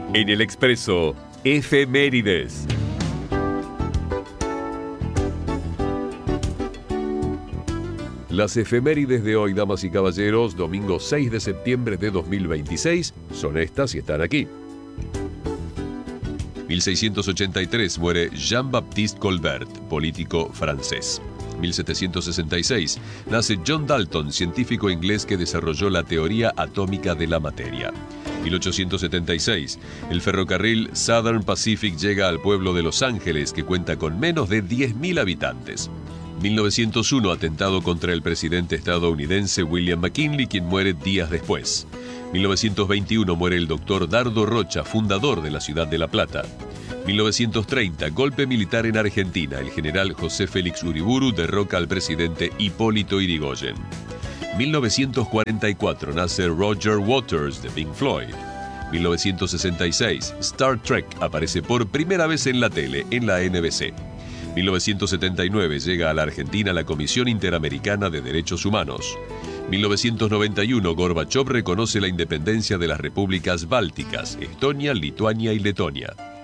En el Expreso, efemérides. Las efemérides de hoy, damas y caballeros, domingo 6 de septiembre de 2026, son estas y están aquí. 1683 muere Jean-Baptiste Colbert, político francés. 1766 nace John Dalton, científico inglés que desarrolló la teoría atómica de la materia. 1876, el ferrocarril Southern Pacific llega al pueblo de Los Ángeles, que cuenta con menos de 10.000 habitantes. 1901, atentado contra el presidente estadounidense William McKinley, quien muere días después. 1921 muere el doctor Dardo Rocha, fundador de la ciudad de La Plata. 1930, golpe militar en Argentina. El general José Félix Uriburu derroca al presidente Hipólito Yrigoyen. 1944, nace Roger Waters de Pink Floyd. 1966, Star Trek aparece por primera vez en la tele, en la NBC. 1979, llega a la Argentina la Comisión Interamericana de Derechos Humanos. 1991, Gorbachov reconoce la independencia de las repúblicas bálticas, Estonia, Lituania y Letonia.